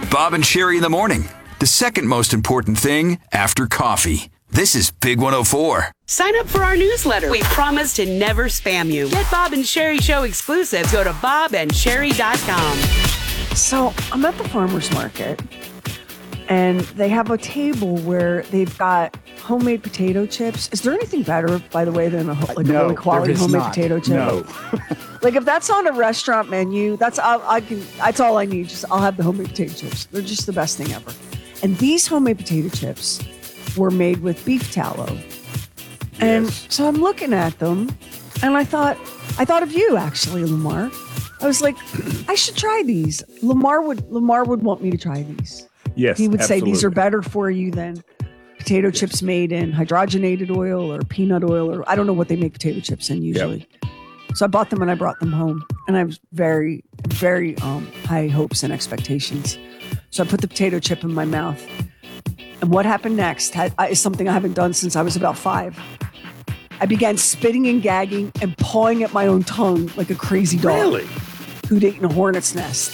Bob and Sherry in the morning. The second most important thing after coffee. This is Big 104. Sign up for our newsletter. We promise to never spam you. Get Bob and Sherry Show exclusives. Go to bobandsherry.com. So I'm at the farmer's market, and they have a table where they've got homemade potato chips. Is there anything better, by the way, than a really quality homemade potato chip? No. Like if that's on a restaurant menu, that's all I need. I'll have the homemade potato chips. They're just the best thing ever. And these homemade potato chips were made with beef tallow. And so I'm looking at them, and I thought of you, actually, Lamar. I was like, I should try these. Lamar would want me to try these. Yes, he would absolutely. say these are better for you than potato chips made in hydrogenated oil or peanut oil, or I don't know what they make potato chips in usually. Yep. So I bought them and I brought them home, and I was very, very high hopes and expectations. So I put the potato chip in my mouth. And what happened next is something I haven't done since I was about 5. I began spitting and gagging and pawing at my own tongue like a crazy dog. Really? Who'd eaten a hornet's nest.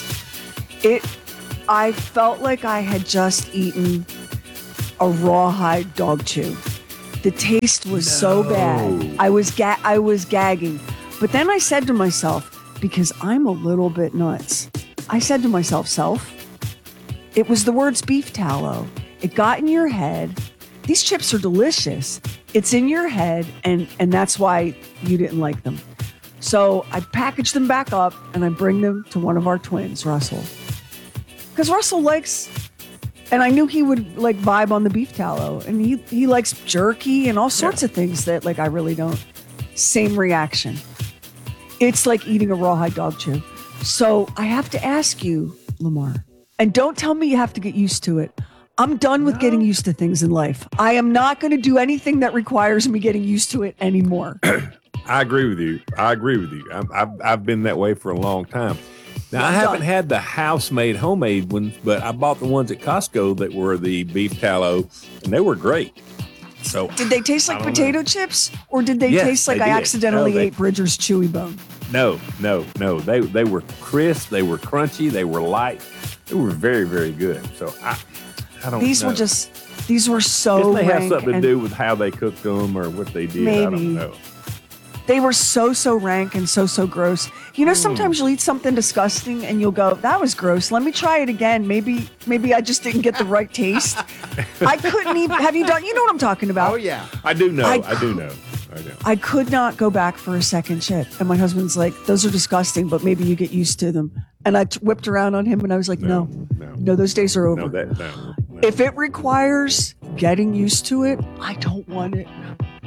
I felt like I had just eaten a rawhide dog chew. The taste was so bad. I was gagging. But then I said to myself, because I'm a little bit nuts, I said to myself, it was the words beef tallow. It got in your head. These chips are delicious. It's in your head, and that's why you didn't like them. So I package them back up, and I bring them to one of our twins, Russell. Because Russell likes, and I knew he would like vibe on the beef tallow, and he likes jerky and all sorts of things that like I really don't. Same reaction. It's like eating a rawhide dog chew. So I have to ask you, Lamar, and don't tell me you have to get used to it. I'm done with getting used to things in life. I am not going to do anything that requires me getting used to it anymore. I agree with you. I've been that way for a long time. Now, I haven't had the house-made, homemade ones, but I bought the ones at Costco that were the beef tallow, and they were great. So, did they taste like potato chips, or did they taste like I accidentally ate Bridger's Chewy Bone? No. They were crisp. They were crunchy. They were light. They were very, very good. So I don't know. These were so rank. They have something to do with how they cooked them or what they did. Maybe. I don't know. They were so rank and so gross. You know, sometimes you'll eat something disgusting and you'll go, that was gross. Let me try it again. Maybe I just didn't get the right taste. I couldn't even, have you done, you know what I'm talking about? Oh, yeah. I do know. I know. I could not go back for a second chip. And my husband's like, those are disgusting, but maybe you get used to them. And I whipped around on him and I was like, no, those days are over. No. If it requires getting used to it, I don't want it.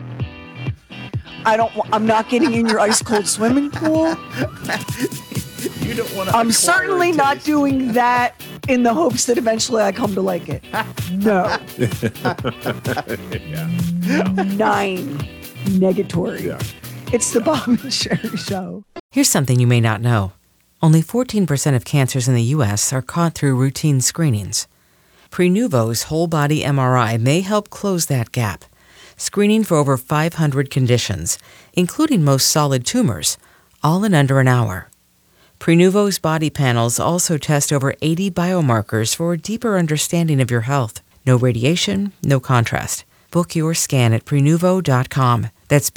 I'm not getting in your ice cold swimming pool. You don't want to. I'm certainly not doing that in the hopes that eventually I come to like it. No. 9 negatory. Yeah. It's the Bob and Sherry Show. Here's something you may not know. Only 14% of cancers in the U.S. are caught through routine screenings. Prenuvo's whole body MRI may help close that gap. Screening for over 500 conditions, including most solid tumors, all in under an hour. Prenuvo's body panels also test over 80 biomarkers for a deeper understanding of your health. No radiation, no contrast. Book your scan at Prenuvo.com. That's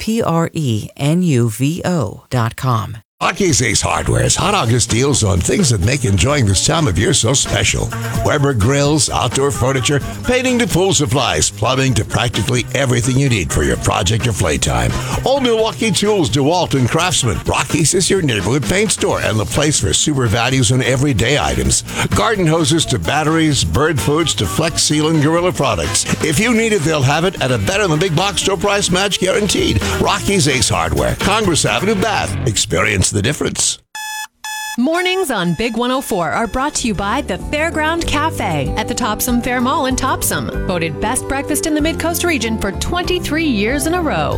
Prenuvo.com. Rocky's Ace Hardware's Hot August deals on things that make enjoying this time of year so special. Weber grills, outdoor furniture, painting to pool supplies, plumbing to practically everything you need for your project or playtime. All Milwaukee tools, DeWalt and Craftsman. Rocky's is your neighborhood paint store and the place for super values on everyday items. Garden hoses to batteries, bird foods to Flex Seal and Gorilla products. If you need it, they'll have it at a better than big box store price match guaranteed. Rocky's Ace Hardware, Congress Avenue, Bath. Experience the difference. Mornings on Big 104 are brought to you by the Fairground Cafe at the Topsom Fair Mall in Topsom. Voted best breakfast in the Mid-Coast region for 23 years in a row.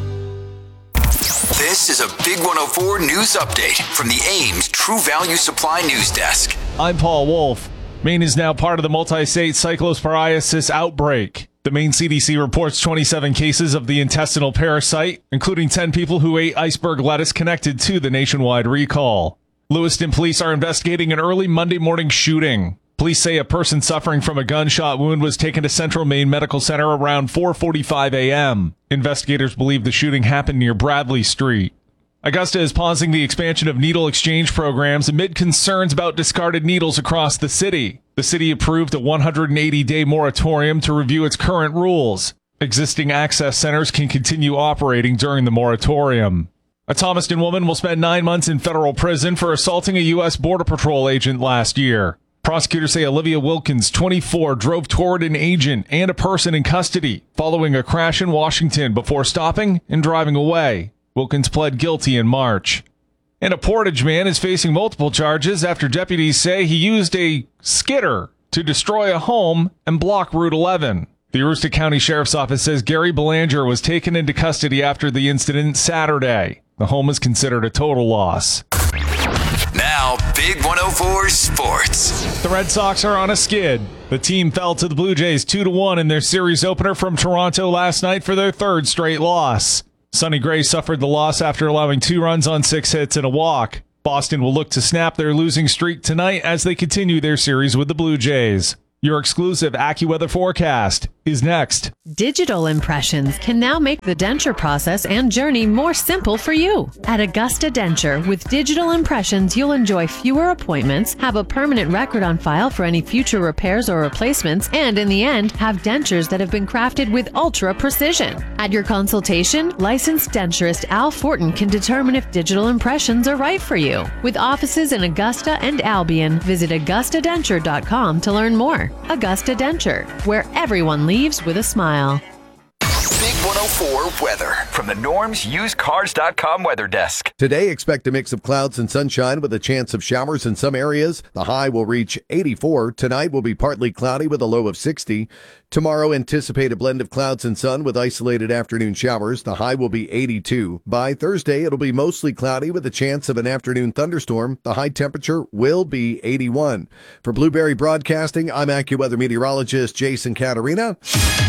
This is a Big 104 news update from the Ames True Value Supply News Desk. I'm Paul Wolf. Maine is now part of the multi-state cyclosporiasis outbreak. The Maine CDC reports 27 cases of the intestinal parasite, including 10 people who ate iceberg lettuce connected to the nationwide recall. Lewiston police are investigating an early Monday morning shooting. Police Police say a person suffering from a gunshot wound was taken to Central Maine Medical Center around 4:45 a.m. Investigators believe the shooting happened near Bradley Street. Augusta is pausing the expansion of needle exchange programs amid concerns about discarded needles across the city. The city approved a 180-day moratorium to review its current rules. Existing access centers can continue operating during the moratorium. A Thomaston woman will spend 9 months in federal prison for assaulting a U.S. Border Patrol agent last year. Prosecutors say Olivia Wilkins, 24, drove toward an agent and a person in custody following a crash in Washington before stopping and driving away. Wilkins pled guilty in March. And a Portage man is facing multiple charges after deputies say he used a skidder to destroy a home and block Route 11. The Aroostook County Sheriff's Office says Gary Belanger was taken into custody after the incident Saturday. The home is considered a total loss. Now, Big 104 Sports. The Red Sox are on a skid. The team fell to the Blue Jays 2-1 in their series opener from Toronto last night for their third straight loss. Sonny Gray suffered the loss after allowing 2 runs on 6 hits and a walk. Boston will look to snap their losing streak tonight as they continue their series with the Blue Jays. Your exclusive AccuWeather forecast is next. Digital impressions can now make the denture process and journey more simple for you. At Augusta Denture, with digital impressions, you'll enjoy fewer appointments, have a permanent record on file for any future repairs or replacements, and in the end, have dentures that have been crafted with ultra precision. At your consultation, licensed denturist Al Fortin can determine if digital impressions are right for you. With offices in Augusta and Albion, visit AugustaDenture.com to learn more. Augusta Denture, where everyone leaves with a smile. Big 104 weather from the Norm's UsedCars.com weather desk. Today, expect a mix of clouds and sunshine with a chance of showers in some areas. The high will reach 84. Tonight will be partly cloudy with a low of 60. Tomorrow, anticipate a blend of clouds and sun with isolated afternoon showers. The high will be 82. By Thursday, it'll be mostly cloudy with a chance of an afternoon thunderstorm. The high temperature will be 81. For Blueberry Broadcasting, I'm AccuWeather meteorologist Jason Caterina.